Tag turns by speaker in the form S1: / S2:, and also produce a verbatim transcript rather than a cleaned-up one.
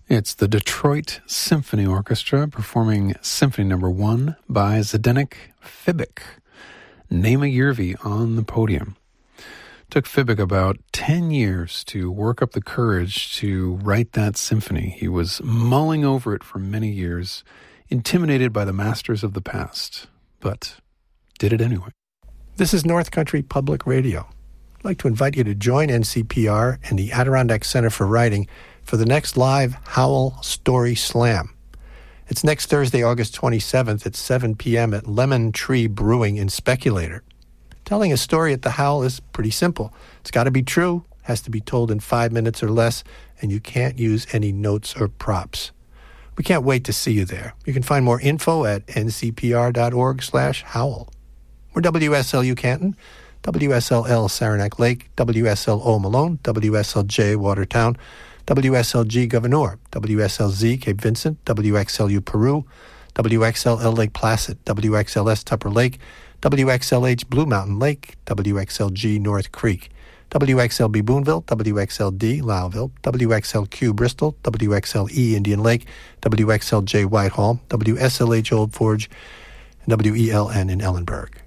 S1: It's the Detroit Symphony Orchestra performing Symphony Number One by Zdeněk Fibik. Naima Yervi on the podium. Took Fibik about ten years to work up the courage to write that symphony. He was mulling over it for many years, intimidated by the masters of the past, but did it anyway.
S2: This is North Country Public Radio. I'd like to invite you to join N C P R and the Adirondack Center for Writing for the next live Howl Story Slam. It's next Thursday, August twenty-seventh at seven p.m. at Lemon Tree Brewing in Speculator. Telling a story at the Howl is pretty simple. It's got to be true, has to be told in five minutes or less, and you can't use any notes or props. We can't wait to see you there. You can find more info at ncpr.org slash howl. We're W S L U Canton, W S L L Saranac Lake, W S L O Malone, W S L J Watertown, W S L G Gouverneur, W S L Z Cape Vincent, W X L U Peru, W X L L Lake Placid, W X L S Tupper Lake, W X L H Blue Mountain Lake, W X L G North Creek, W X L B Boonville, W X L D Lowville, W X L Q Bristol, W X L E Indian Lake, W X L J Whitehall, W S L H Old Forge, and W E L N in Ellenburg.